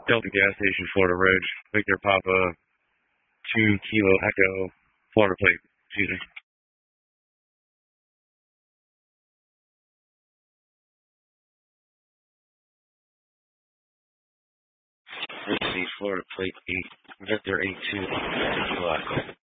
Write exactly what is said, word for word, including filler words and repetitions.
Delta gas station, Florida Ridge, Victor Papa, two Kilo Echo, Florida plate. Excuse me. Receive Florida plate eight, Victor eight two, Kilo Echo.